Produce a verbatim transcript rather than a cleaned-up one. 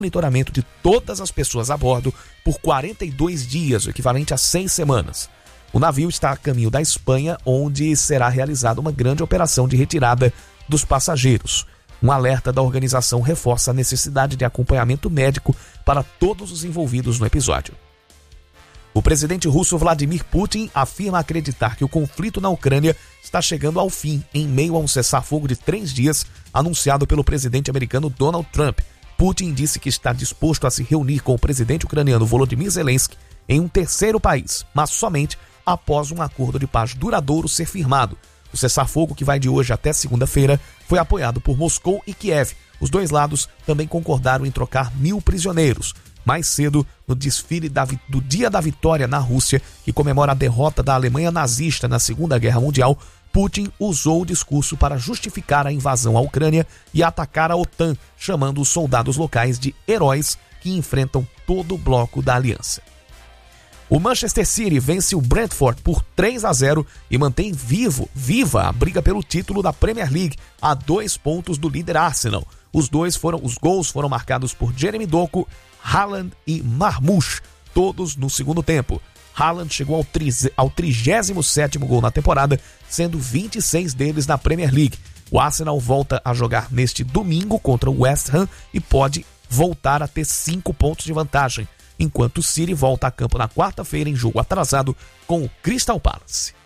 monitoramento de todas as pessoas a bordo por quarenta e dois dias, o equivalente a seis semanas. O navio está a caminho da Espanha, onde será realizada uma grande operação de retirada dos passageiros. Um alerta da organização reforça a necessidade de acompanhamento médico para todos os envolvidos no episódio. O presidente russo Vladimir Putin afirma acreditar que o conflito na Ucrânia está chegando ao fim em meio a um cessar-fogo de três dias anunciado pelo presidente americano Donald Trump. Putin disse que está disposto a se reunir com o presidente ucraniano Volodymyr Zelensky em um terceiro país, mas somente após um acordo de paz duradouro ser firmado. O cessar-fogo, que vai de hoje até segunda-feira, foi apoiado por Moscou e Kiev. Os dois lados também concordaram em trocar mil prisioneiros. Mais cedo, no desfile da, do Dia da Vitória na Rússia, que comemora a derrota da Alemanha nazista na Segunda Guerra Mundial, Putin usou o discurso para justificar a invasão à Ucrânia e atacar a OTAN, chamando os soldados locais de heróis que enfrentam todo o bloco da aliança. O Manchester City vence o Brentford por três a zero e mantém vivo, viva a briga pelo título da Premier League, a dois pontos do líder Arsenal. Os dois foram, os gols foram marcados por Jeremy Doku, Haaland e Marmoush, todos no segundo tempo. Haaland chegou ao, triz, ao trigésimo sétimo gol na temporada, sendo vinte e seis deles na Premier League. O Arsenal volta a jogar neste domingo contra o West Ham e pode voltar a ter cinco pontos de vantagem, enquanto o City volta a campo na quarta-feira em jogo atrasado com o Crystal Palace.